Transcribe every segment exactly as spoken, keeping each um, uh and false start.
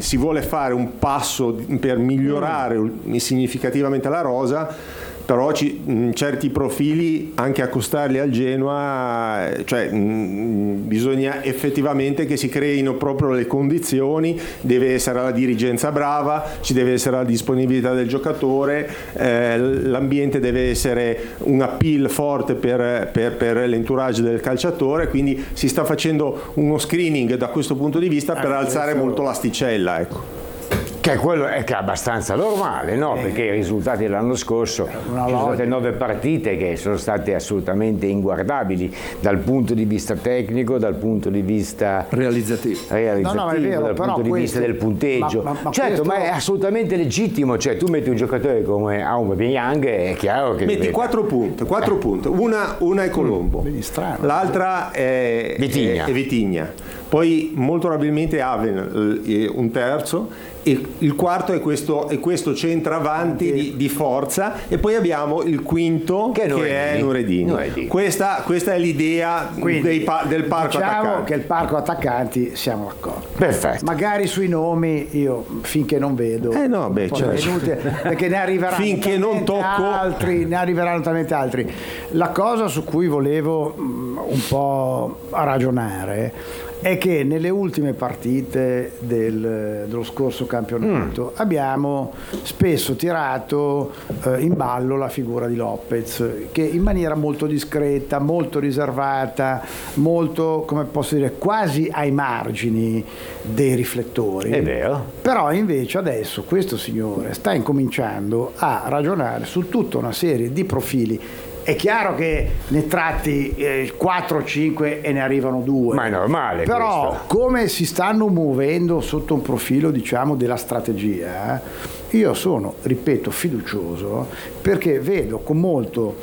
si vuole fare un passo per migliorare mm. significativamente la rosa, però ci, mh, certi profili anche accostarli al Genoa, cioè mh, bisogna effettivamente che si creino proprio le condizioni, deve essere la dirigenza brava, ci deve essere la disponibilità del giocatore, eh, l'ambiente deve essere un appeal forte per, per, per l'entourage del calciatore, quindi si sta facendo uno screening da questo punto di vista per alzare molto l'asticella, ecco. Che è quello è che è abbastanza normale, no? Eh. Perché i risultati dell'anno scorso sono state nove partite che sono state assolutamente inguardabili dal punto di vista tecnico, dal punto di vista realizzativo, realizzativo no, no, è vero, dal punto questo, di vista del punteggio. Ma, ma, ma certo, questo... ma è assolutamente legittimo, cioè tu metti un giocatore come Aubameyang, è chiaro che metti deve... quattro punti, quattro eh. punti. Una, una è Colombo, mm, strano, l'altra è Vitigna. È, è Vitigna. Poi molto probabilmente Aven un terzo. E il quarto è questo, è questo centravanti di, di forza, e poi abbiamo il quinto che, che è Nureddin. Questa, questa è l'idea. Quindi, dei, del parco diciamo attaccanti. Che il parco attaccanti siamo d'accordo. Perfetto. Magari sui nomi io finché non vedo, eh no, beh, certo. inutile, perché ne arriveranno finché non tocco altri, ne arriveranno talmente altri. La cosa su cui volevo un po' ragionare è che nelle ultime partite del, dello scorso campionato mm. abbiamo spesso tirato eh, in ballo la figura di Lopez, che in maniera molto discreta, molto riservata, molto, come posso dire, quasi ai margini dei riflettori. È vero. Però invece adesso questo signore sta incominciando a ragionare su tutta una serie di profili. È chiaro che ne tratti eh, quattro o cinque e ne arrivano due. Ma è normale. Però questo. Come si stanno muovendo sotto un profilo, diciamo, della strategia, eh, io sono, ripeto, fiducioso, perché vedo con molto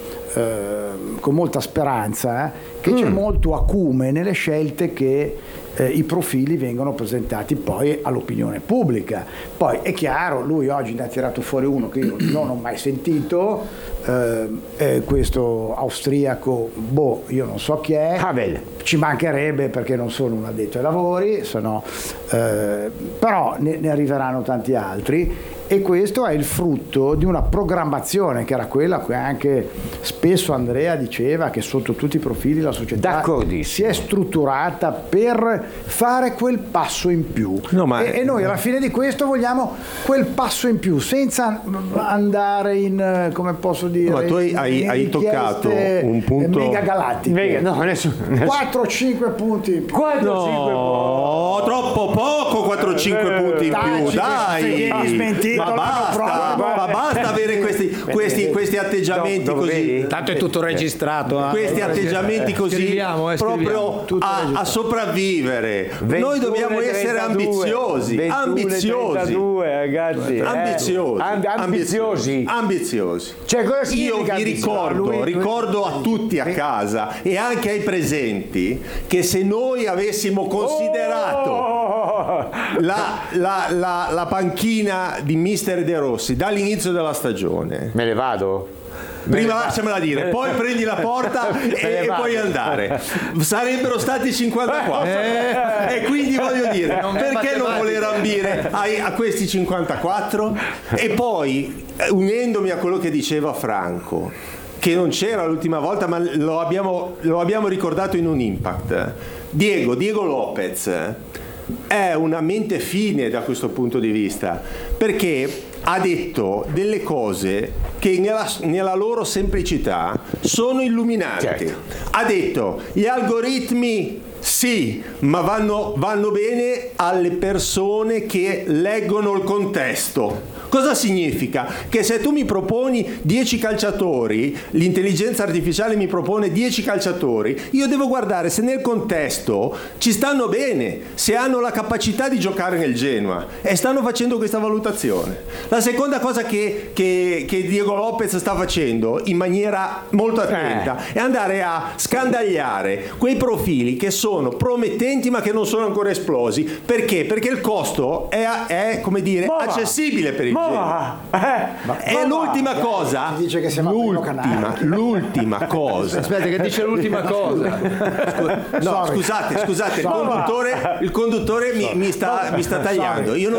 eh, con molta speranza eh, che mm. c'è molto acume nelle scelte che eh, i profili vengono presentati poi all'opinione pubblica. Poi è chiaro, lui oggi ne ha tirato fuori uno che io non ho mai sentito, eh, eh, questo austriaco, boh, io non so chi è, Havel. Ci mancherebbe perché non sono un addetto ai lavori, sono, eh, però ne, ne arriveranno tanti altri. E questo è il frutto di una programmazione che era quella che anche spesso Andrea diceva, che sotto tutti i profili la società si è strutturata per fare quel passo in più. No, ma e, e noi alla fine di questo vogliamo quel passo in più, senza andare in, come posso dire, ma tu hai, hai, hai toccato un punto mega galattiche. Mega, no, nessuno, nessuno. quattro cinque punti in più. quattro cinque no, troppo poco quattro cinque eh, punti in dai, più, dai. Smentito, ma basta, ma basta avere questi, questi, questi atteggiamenti no, così. Tanto è tutto registrato. Eh. Questi atteggiamenti così scriviamo, eh, proprio a, a sopravvivere. ventuno, Noi dobbiamo essere ambiziosi, ventuno, ambiziosi, trentadue, ragazzi, eh. ambiziosi, Amb- ambiziosi, ambiziosi. Cioè, cosa Io vi ricordo, lui, ricordo a tutti a casa e anche ai presenti che se noi avessimo considerato oh! la, la, la, la panchina di Mister De Rossi dall'inizio della stagione, me ne vado. Prima lasciamela dire, poi prendi la porta e, e puoi andare. Sarebbero stati cinquantaquattro. Eh, e quindi voglio dire, non perché non voler ambire a, a questi cinquantaquattro? E poi, unendomi a quello che diceva Franco, che non c'era l'ultima volta, ma lo abbiamo, lo abbiamo ricordato in un Impact. Diego, Diego Lopez è una mente fine da questo punto di vista, perché ha detto delle cose che nella, nella loro semplicità sono illuminanti. Certo. Ha detto gli algoritmi sì, ma vanno, vanno bene alle persone che leggono il contesto. Cosa significa? Che se tu mi proponi dieci calciatori, l'intelligenza artificiale mi propone dieci calciatori, io devo guardare se nel contesto ci stanno bene, se hanno la capacità di giocare nel Genoa, e stanno facendo questa valutazione. La seconda cosa che, che, che Diego Lopez sta facendo in maniera molto attenta eh. è andare a scandagliare quei profili che sono promettenti ma che non sono ancora esplosi. Perché? Perché il costo è, è come dire, ma accessibile per il Ma eh, ma è l'ultima va. cosa. Dice che siamo l'ultima, l'ultima cosa. Aspetta, che dice l'ultima cosa. No, scusate, scusate, il conduttore, il conduttore mi, mi, sta, mi sta tagliando. Io non